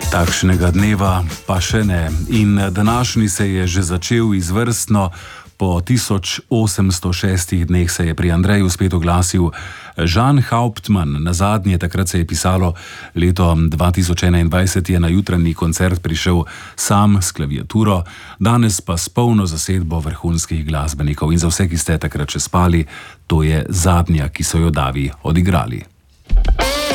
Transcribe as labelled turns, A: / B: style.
A: Takšnega dneva pa še ne. In današnji se je že začel izvrstno. Po 1806 dneh se je pri Andreju spet oglasil Jan Hauptmann. Nazadnje, takrat se je pisalo, leto 2021 je na jutranji koncert prišel sam s klaviaturo, danes pa s polno zasedbo vrhunskih glasbenikov. In za vse, ki ste takrat še spali, to je zadnja, ki so jo davi odigrali.